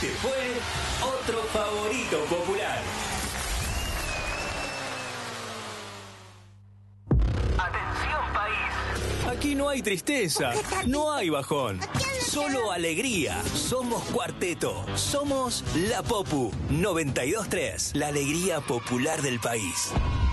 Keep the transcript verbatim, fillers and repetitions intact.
Este fue otro favorito popular. Atención, país. Aquí no hay tristeza, no hay bajón, solo alegría. Somos Cuarteto, somos La Popu noventa y dos punto tres, la alegría popular del país.